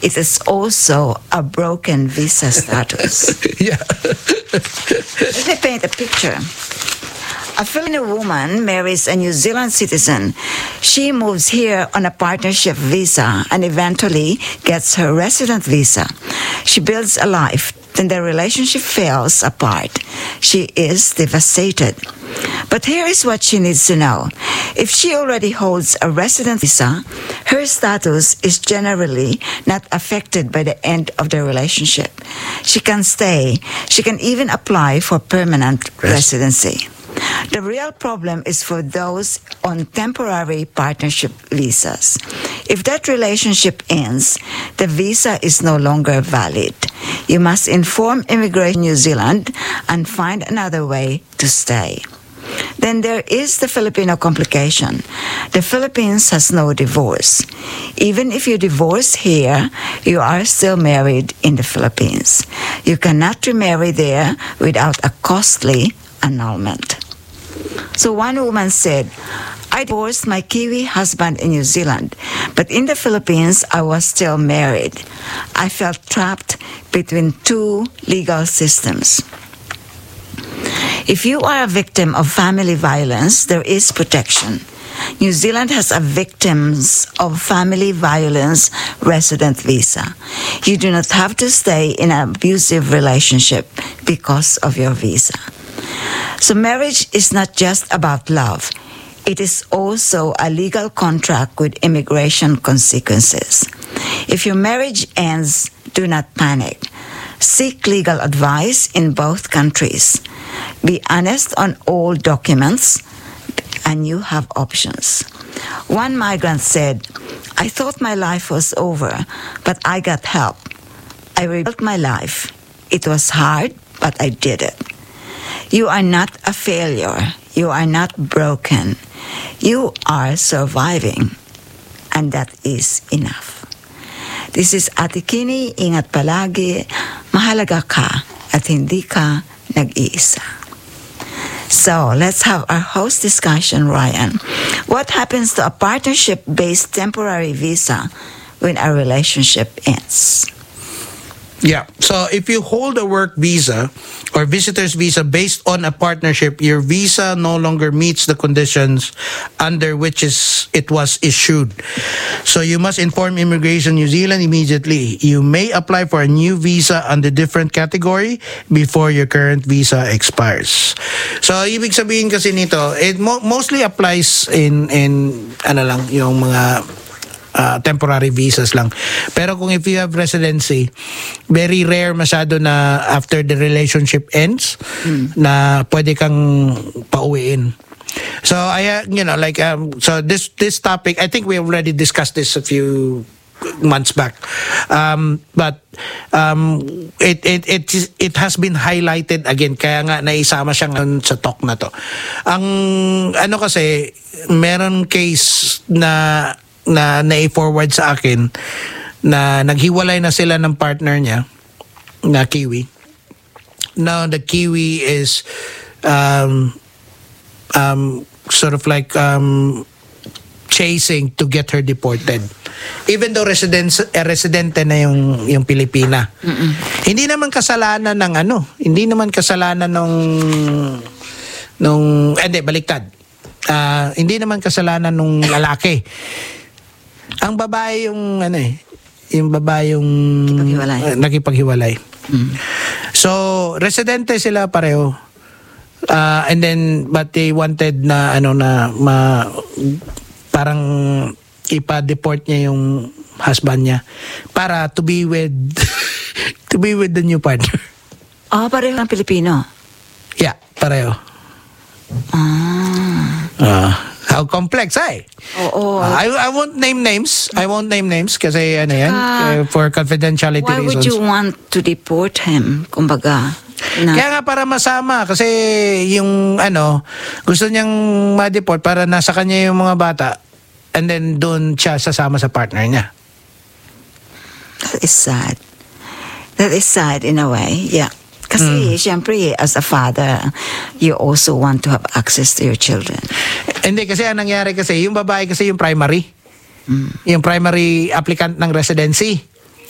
it is also a broken visa status. Yeah. Let me paint a picture. A Filipino woman marries a New Zealand citizen. She moves here on a partnership visa and eventually gets her resident visa. She builds a life, then the relationship falls apart. She is devastated. But here is what she needs to know. If she already holds a resident visa, her status is generally not affected by the end of the relationship. She can stay. She can even apply for permanent residency. The real problem is for those on temporary partnership visas. If that relationship ends, the visa is no longer valid. You must inform Immigration New Zealand and find another way to stay. Then there is the Filipino complication. The Philippines has no divorce. Even if you divorce here, you are still married in the Philippines. You cannot remarry there without a costly annulment. So one woman said, I divorced my Kiwi husband in New Zealand, but in the Philippines, I was still married. I felt trapped between two legal systems. If you are a victim of family violence, there is protection. New Zealand has a Victims of Family Violence resident visa. You do not have to stay in an abusive relationship because of your visa. So marriage is not just about love. It is also a legal contract with immigration consequences. If your marriage ends, do not panic. Seek legal advice in both countries. Be honest on all documents, and you have options. One migrant said, I thought my life was over, but I got help. I rebuilt my life. It was hard, but I did it. You are not a failure. You are not broken. You are surviving. And that is enough. This is Ate Kini, ingat palagi, mahalaga ka, at hindi ka nag-iisa. So, let's have our host discussion, Ryan. What happens to a partnership-based temporary visa when a relationship ends? Yeah. So if you hold a work visa or visitor's visa based on a partnership, your visa no longer meets the conditions under which it was issued. So you must inform Immigration New Zealand immediately. You may apply for a new visa under different category before your current visa expires. So ibig sabihin kasi nito, it mostly applies in ano lang, yung mga temporary visas lang. Pero kung if you have residency, very rare masyado na after the relationship ends, na pwede kang pauwiin. So so this topic, I think we already discussed this a few months back. But it has been highlighted again, kaya nga naisama siya ngayon sa talk na to. Ang ano kasi, meron case na na-forward sa akin na naghiwalay na sila ng partner niya na Kiwi. Now the Kiwi is sort of like chasing to get her deported. Even though residente na yung Pilipina. Hindi naman kasalanan nung baliktad. Hindi naman kasalanan nung lalaki. Ang babae yung nakipaghiwalay. So residente sila pareho. And then but they wanted na parang ipa-deport niya yung husband niya para to be with the new partner. Pareho ng Pilipino. Yeah, pareho. How complex, eh? Oo. I won't name names. Kasi for confidentiality why reasons. Why would you want to deport him? Kumbaga. Kaya nga para masama kasi yung gusto niyang ma-deport para nasa kanya yung mga bata and then doon siya sasama sa partner niya. That is sad. That is sad in a way, yeah. Kasi, syempre, as a father, you also want to have access to your children. Hindi, kasi ang nangyari kasi, yung babae kasi yung primary. Yung primary applicant ng residency.